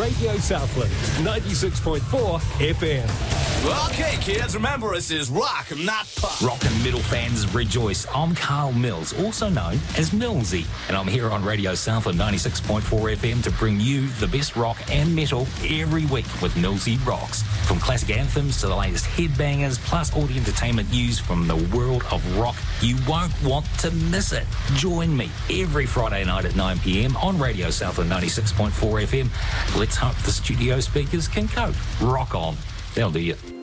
Radio Southland, 96.4 FM. Okay, kids, remember this is rock, not pop. Rock and metal fans rejoice. I'm Carl Mills, also known as Millsy, and I'm here on Radio Southland 96.4 FM to bring you the best rock and metal every week with Millsy Rocks. From classic anthems to the latest headbangers, plus all the entertainment news from the world of rock, you won't want to miss it. Join me every Friday night at 9 p.m. on Radio Southland 96.4 FM. Let's hope the studio speakers can cope. Rock on. They'll do you.